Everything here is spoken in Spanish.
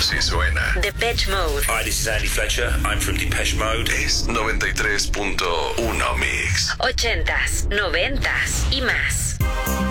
Sí suena. Depeche Mode. Hi, this is Andy Fletcher. I'm from Depeche Mode. Es 93.1 Mix. 80s, 90s y más.